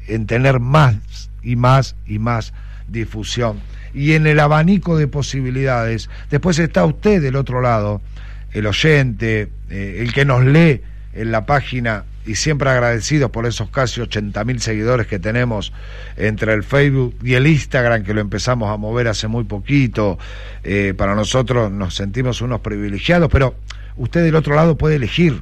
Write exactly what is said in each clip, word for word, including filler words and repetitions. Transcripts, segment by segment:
en tener más y más y más difusión. Y en el abanico de posibilidades, después está usted del otro lado, el oyente, eh, el que nos lee en la página, y siempre agradecidos por esos casi ochenta mil seguidores que tenemos entre el Facebook y el Instagram, que lo empezamos a mover hace muy poquito. Eh, para nosotros nos sentimos unos privilegiados, pero usted del otro lado puede elegir,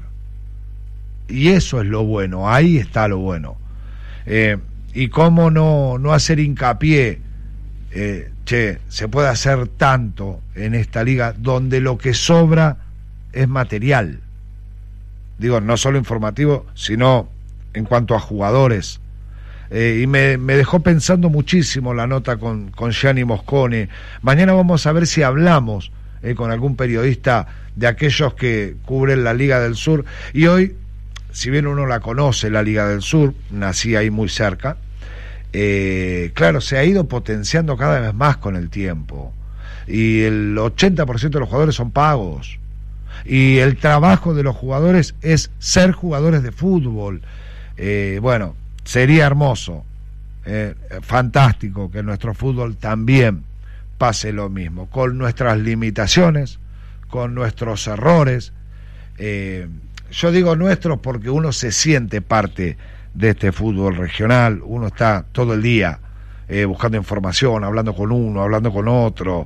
y eso es lo bueno, ahí está lo bueno. Eh, y cómo no, no hacer hincapié, eh, che, se puede hacer tanto en esta liga donde lo que sobra es material. Digo, no solo informativo, sino en cuanto a jugadores. Eh, y me, me dejó pensando muchísimo la nota con, con Gianni Moscone. Mañana vamos a ver si hablamos eh, con algún periodista de aquellos que cubren la Liga del Sur. Y hoy, si bien uno la conoce, la Liga del Sur, nací ahí muy cerca, eh, claro, se ha ido potenciando cada vez más con el tiempo. Y el ochenta por ciento de los jugadores son pagos. Y el trabajo de los jugadores es ser jugadores de fútbol. Eh, bueno, sería hermoso, eh, fantástico que en nuestro fútbol también pase lo mismo, con nuestras limitaciones, con nuestros errores. Eh, yo digo nuestros porque uno se siente parte de este fútbol regional, uno está todo el día eh, buscando información, hablando con uno, hablando con otro.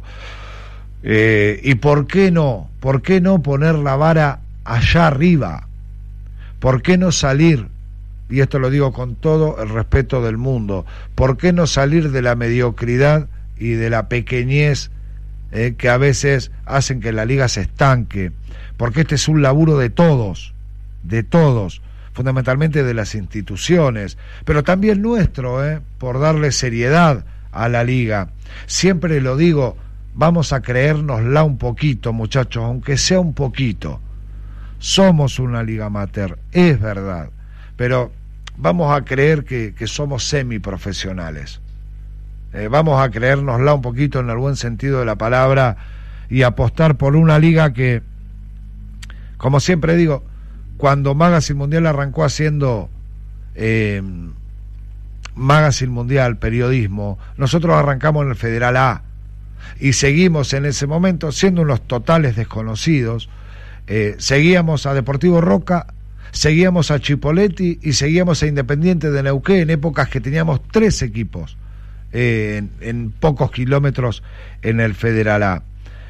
Eh, y por qué no, por qué no poner la vara allá arriba, por qué no salir, y esto lo digo con todo el respeto del mundo, por qué no salir de la mediocridad y de la pequeñez eh, que a veces hacen que la liga se estanque, porque este es un laburo de todos, de todos, fundamentalmente de las instituciones, pero también nuestro, eh, por darle seriedad a la liga. Siempre lo digo, vamos a creérnosla un poquito, muchachos, aunque sea un poquito. Somos una liga amateur, es verdad, pero vamos a creer que, que somos semiprofesionales. Eh, vamos a creérnosla un poquito en el buen sentido de la palabra y apostar por una liga que, como siempre digo, cuando Magazine Mundial arrancó haciendo eh, Magazine Mundial, periodismo, nosotros arrancamos en el Federal A, y seguimos en ese momento siendo unos totales desconocidos. Eh, seguíamos a Deportivo Roca, seguíamos a Chipolletti y seguíamos a Independiente de Neuquén, en épocas que teníamos tres equipos eh, en, en pocos kilómetros en el Federal A.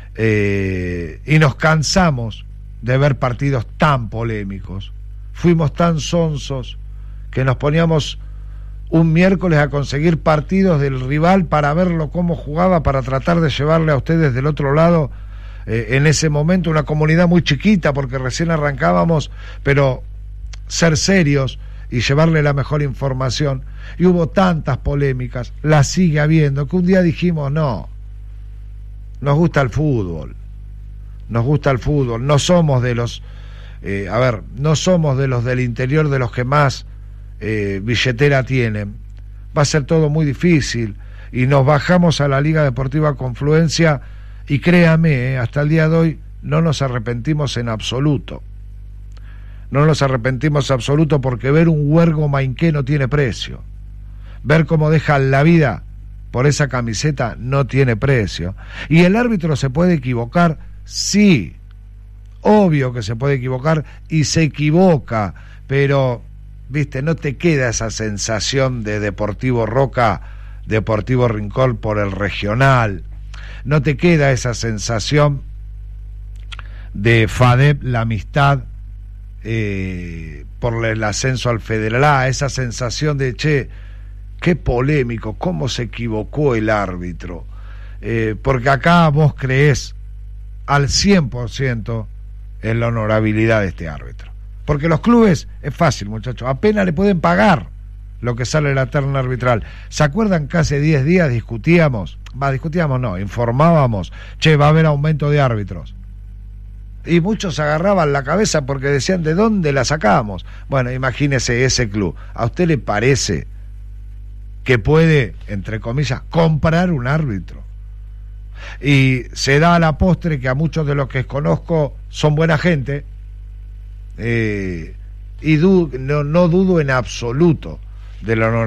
Eh, y nos cansamos de ver partidos tan polémicos. Fuimos tan sonsos que nos poníamos un miércoles a conseguir partidos del rival para verlo cómo jugaba, para tratar de llevarle a ustedes del otro lado, eh, en ese momento una comunidad muy chiquita porque recién arrancábamos, pero ser serios y llevarle la mejor información. Y hubo tantas polémicas, las sigue habiendo, que un día dijimos no, nos gusta el fútbol, nos gusta el fútbol, no somos de los, eh, a ver, no somos de los del interior, de los que más Eh, billetera tienen. Va a ser todo muy difícil y nos bajamos a la Liga Deportiva Confluencia y créame, eh, hasta el día de hoy no nos arrepentimos en absoluto, no nos arrepentimos en absoluto, porque ver un huergo mainqué no tiene precio, ver cómo dejan la vida por esa camiseta no tiene precio. Y el árbitro se puede equivocar, sí, obvio que se puede equivocar y se equivoca, pero viste, no te queda esa sensación de Deportivo Roca, Deportivo Rincón por el regional, no te queda esa sensación de FADEP, la amistad, eh, por el ascenso al Federal A, esa sensación de, che, qué polémico, cómo se equivocó el árbitro, eh, porque acá vos creés al cien por ciento en la honorabilidad de este árbitro. Porque los clubes, es fácil, muchachos, apenas le pueden pagar lo que sale de la terna arbitral. ¿Se acuerdan que hace diez días discutíamos? Va, discutíamos no, informábamos, che, va a haber aumento de árbitros. Y muchos agarraban la cabeza porque decían, ¿de dónde la sacamos? Bueno, imagínese ese club. ¿A usted le parece que puede, entre comillas, comprar un árbitro? Y se da a la postre que a muchos de los que conozco son buena gente, Eh, y du- no, no dudo en absoluto de la